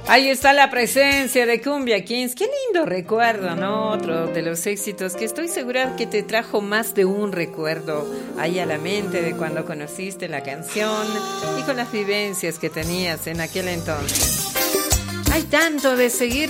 Ahí está la presencia de Cumbia Kings. Qué lindo recuerdo, ¿no? Otro de los éxitos que estoy segura que te trajo más de un recuerdo ahí a la mente de cuando conociste la canción y con las vivencias que tenías en aquel entonces. Hay tanto de seguir